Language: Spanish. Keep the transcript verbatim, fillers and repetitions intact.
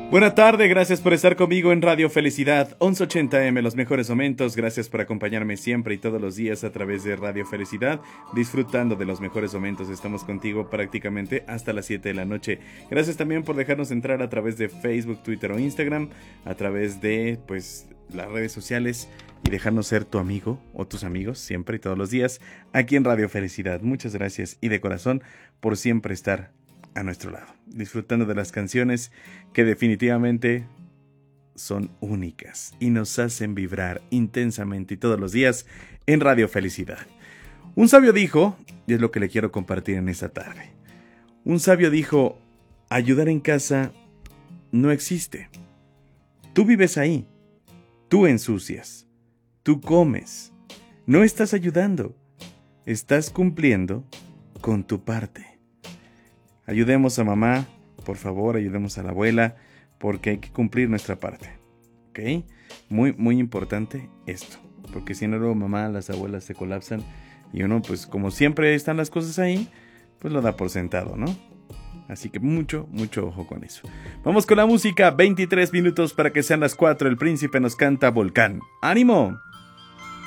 Buena tarde, gracias por estar conmigo en Radio Felicidad, once ochenta eme, los mejores momentos. Gracias por acompañarme siempre y todos los días a través de Radio Felicidad, disfrutando de los mejores momentos. Estamos contigo prácticamente hasta las siete de la noche. Gracias también por dejarnos entrar a través de Facebook, Twitter o Instagram, a través de pues las redes sociales, y dejarnos ser tu amigo o tus amigos siempre y todos los días aquí en Radio Felicidad. Muchas gracias y de corazón por siempre estar a nuestro lado, disfrutando de las canciones que definitivamente son únicas y nos hacen vibrar intensamente y todos los días en Radio Felicidad. Un sabio dijo, y es lo que le quiero compartir en esta tarde, un sabio dijo: ayudar en casa no existe. Tú vives ahí, tú ensucias, tú comes, no estás ayudando, estás cumpliendo con tu parte. Ayudemos a mamá, por favor, ayudemos a la abuela, porque hay que cumplir nuestra parte, ¿ok? Muy, muy importante esto, porque si no luego mamá, las abuelas se colapsan y uno, pues como siempre están las cosas ahí, pues lo da por sentado, ¿no? Así que mucho, mucho ojo con eso. Vamos con la música, veintitrés minutos para que sean las cuatro, el príncipe nos canta Volcán. ¡Ánimo!